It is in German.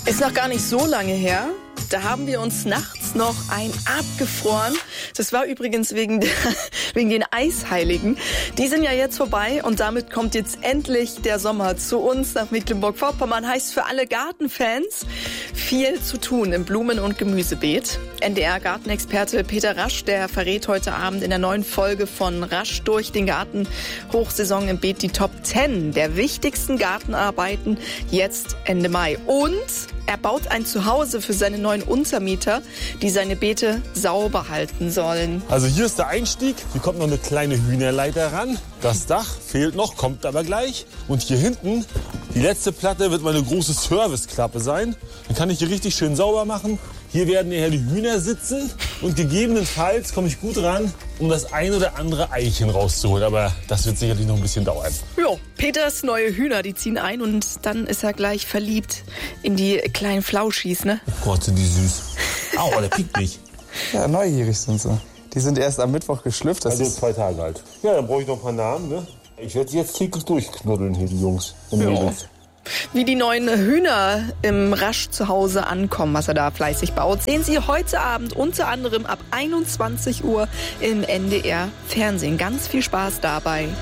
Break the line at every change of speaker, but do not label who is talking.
Ist noch gar nicht so lange her. Da haben wir uns nachts noch ein abgefroren. Das war übrigens wegen den Eisheiligen. Die sind ja jetzt vorbei und damit kommt jetzt endlich der Sommer zu uns nach Mecklenburg-Vorpommern. Heißt für alle Gartenfans viel zu tun im Blumen- und Gemüsebeet. NDR-Gartenexperte Peter Rasch, der verrät heute Abend in der neuen Folge von Rasch durch den Garten Hochsaison im Beet die Top 10 der wichtigsten Gartenarbeiten jetzt Ende Mai. Und er baut ein Zuhause für seine neuen Untermieter, die seine Beete sauber halten sollen.
Also hier ist der Einstieg. Hier kommt noch eine kleine Hühnerleiter ran. Das Dach fehlt noch, kommt aber gleich. Und hier hinten, die letzte Platte wird meine große Serviceklappe sein. Dann kann ich hier richtig schön sauber machen. Hier werden nachher die Hühner sitzen und gegebenenfalls komme ich gut ran, um das ein oder andere Eichen rauszuholen. Aber das wird sicherlich noch ein bisschen dauern.
Jo, Peters neue Hühner, die ziehen ein und dann ist er gleich verliebt in die kleinen Flauschis, ne?
Oh Gott, sind die süß. Au, der piekt mich.
Ja, neugierig sind sie. Die sind erst am Mittwoch geschlüpft. Das
Also
ist
2 Tage alt. Ja, dann brauche ich noch ein paar Namen, ne? Ich werde jetzt täglich durchknuddeln hier, die Jungs und Mädels.
Wie die neuen Hühner im Rasch zu Hause ankommen, was er da fleißig baut, sehen Sie heute Abend unter anderem ab 21 Uhr im NDR Fernsehen. Ganz viel Spaß dabei.